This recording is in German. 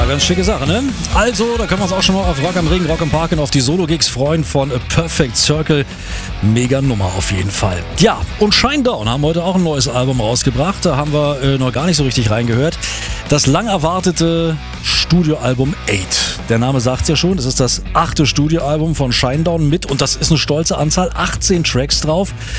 ganz schicke Sache, ne? Also, da können wir uns auch schon mal auf Rock am Ring, Rock im Park und auf die Solo-Gigs freuen von A Perfect Circle. Mega Nummer auf jeden Fall. Ja, und Shinedown haben heute auch ein neues Album rausgebracht. Da haben wir noch gar nicht so richtig reingehört. Das lang erwartete Studioalbum 8. Der Name sagt es ja schon, das ist das 8. Studioalbum von Shinedown mit, und das ist eine stolze Anzahl, 18 Tracks drauf.